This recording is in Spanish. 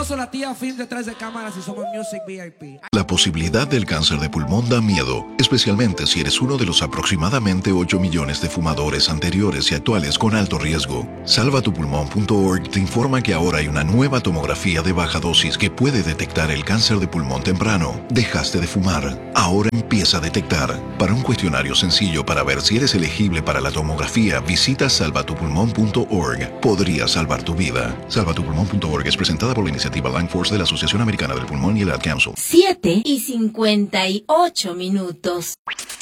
Aplauso a la tía Film detrás de cámaras y somos Music VIP. La posibilidad del cáncer de pulmón da miedo, especialmente si eres uno de los aproximadamente 8 millones de fumadores anteriores y actuales con alto riesgo. Salvatupulmón.org te informa que ahora hay una nueva tomografía de baja dosis que puede detectar el cáncer de pulmón temprano. Dejaste de fumar, ahora empieza a detectar. Para un cuestionario sencillo para ver si eres elegible para la tomografía, visita salvatupulmón.org. Podría salvar tu vida. Salvatupulmón.org es presentada por la iniciativa Lung Force de la Asociación Americana del Pulmón y el Ad Council. 7:58.